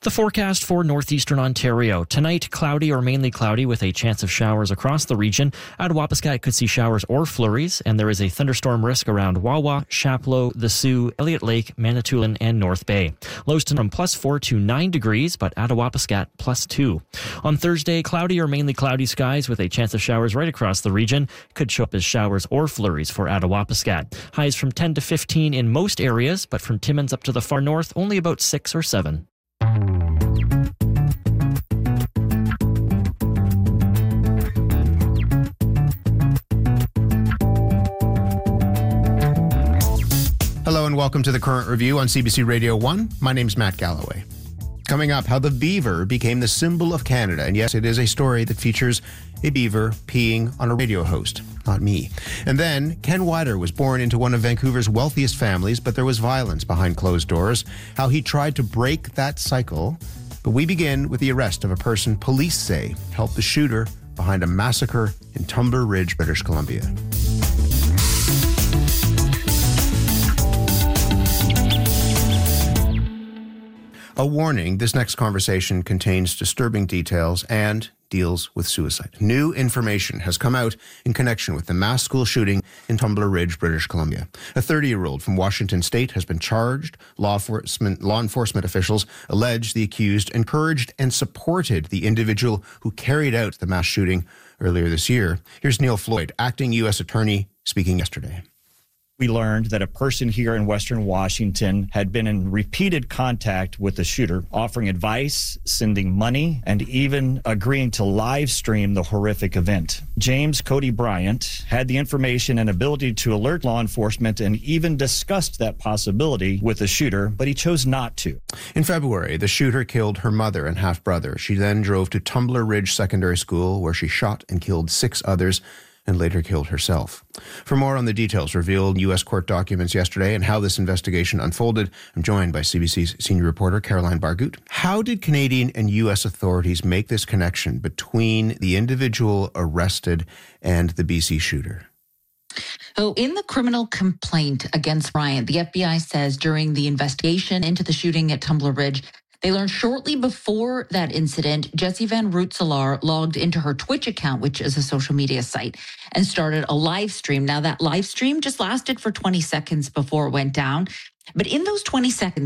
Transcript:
The forecast for northeastern Ontario. Tonight, cloudy or mainly cloudy with a chance of showers across the region. At Wapiskat could see showers or flurries, and there is a thunderstorm risk around Wawa, Chapleau, the Sioux, Elliott Lake, Manitoulin, and North Bay. Lows from +4 to 9 degrees, but at Wapiskat +2. On Thursday, cloudy or mainly cloudy skies with a chance of showers right across the region. Could show up as showers or flurries for Attawapiskat. Highs from 10 to 15 in most areas, but from Timmins up to the far north, only about 6 or 7. Hello and welcome to the Current Review on CBC Radio 1. My name's Matt Galloway. Coming up, how the beaver became the symbol of Canada. And yes, it is a story that features a beaver peeing on a radio host. Not me. And then, Ken Wider was born into one of Vancouver's wealthiest families, but there was violence behind closed doors. How he tried to break that cycle. But we begin with the arrest of a person police say helped the shooter behind a massacre in Tumbler Ridge, British Columbia. A warning, this next conversation contains disturbing details and deals with suicide. New information has come out in connection with the mass school shooting in Tumbler Ridge, British Columbia. A 30-year-old from Washington State has been charged. Law enforcement officials allege the accused encouraged and supported the individual who carried out the mass shooting earlier this year. Here's Neil Floyd, acting U.S. attorney, speaking yesterday. We learned that a person here in Western Washington had been in repeated contact with the shooter, offering advice, sending money, and even agreeing to live stream the horrific event. James Cody Bryant had the information and ability to alert law enforcement and even discussed that possibility with the shooter, but he chose not to. In February, the shooter killed her mother and half-brother. She then drove to Tumbler Ridge Secondary School, where she shot and killed 6 others, and later killed herself. For more on the details revealed in U.S. court documents yesterday and how this investigation unfolded, I'm joined by CBC's senior reporter Caroline Bargut. How did Canadian and U.S. authorities make this connection between the individual arrested and the BC shooter? So in the criminal complaint against Bryant, the FBI says during the investigation into the shooting at Tumbler Ridge, they learned shortly before that incident, Jessie Van Rootselaar logged into her Twitch account, which is a social media site, and started a live stream. Now, that live stream just lasted for 20 seconds before it went down. But in those 20 seconds,